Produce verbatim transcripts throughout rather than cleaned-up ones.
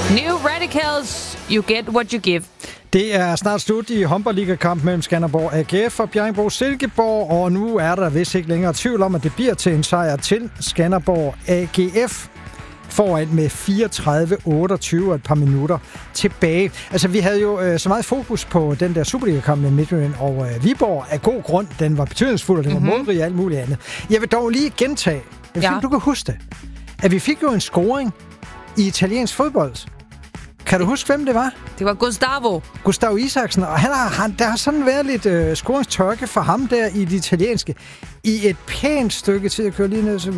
New Radicals, you get what you give. Det er snart slut i håndboldligakamp mellem Skanderborg A G F og Bjerringbro Silkeborg, og nu er der vist ikke længere tvivl om, at det bliver til en sejr til Skanderborg A G F. Foran med fireogtredive otteogtyve og et par minutter tilbage. Altså, vi havde jo øh, så meget fokus på den der Superliga-kamp med Midtjylland og øh, Viborg. Af god grund, den var betydningsfuld, og den var mm-hmm. målrig og alt muligt andet. Jeg vil dog lige gentage, jeg ja. du kan huske det, at vi fik jo en scoring i italiensk fodbold. Kan du huske, hvem det var? Det var Gustavo. Gustavo Isaksen, og han har, han, der har sådan været lidt øh, scoringstørke for ham der i det italienske. I et pænt stykke tid at køre lige ned. Så...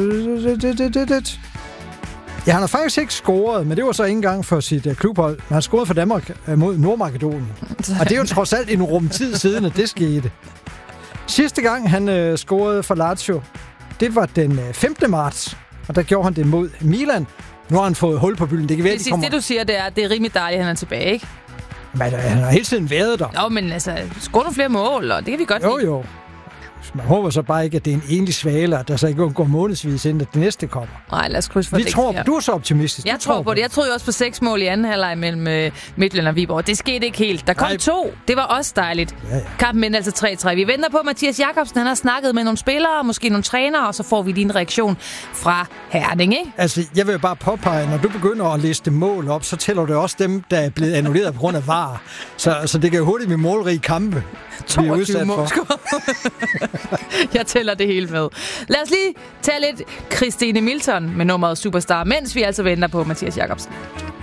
Ja, han har faktisk ikke scoret, men det var så ikke engang for sit uh, klubhold. Men han scorede for Danmark uh, mod Nordmakedonien. Og det er jo trods alt en rumtid siden, at det skete. Sidste gang, han uh, scorede for Lazio, det var den uh, femte marts. Og der gjorde han det mod Milan. Nu har han fået hul på bylden. Det kan være, det, de kommer... det, du siger, det er, det er rimelig dejligt, at han er tilbage, ikke? Men uh, han har hele tiden været der. Jo, men altså, score nogle flere mål, og det kan vi godt Jo, lide. jo. Man håber så bare ikke, at det er en enlig svale, at der så ikke går månedsvis, inden det næste kommer. Nej, lad os krydse for Vi det. tror, du er så optimistisk. Jeg du tror på det. Jeg troede også på seks mål i anden halvleg mellem uh, Midtjylland og Viborg. Det skete ikke helt. Der kom Nej. to. Det var også dejligt. Ja, ja. Kampen endte altså tre tre. Vi venter på, at Mathias Jakobsen han har snakket med nogle spillere, måske nogle trænere, og så får vi lige en reaktion fra Herning, ikke? Altså, jeg vil bare påpege, når du begynder at liste mål op, så tæller det også dem, der er blevet annulleret på grund af V A R. Så, så det kan jo hurtigt blive målrige kampe. toogtyve mål. Jeg tæller det hele med. Lad os lige tage lidt Christine Milton med nummeret Superstar, mens vi altså venter på Mathias Jakobsen.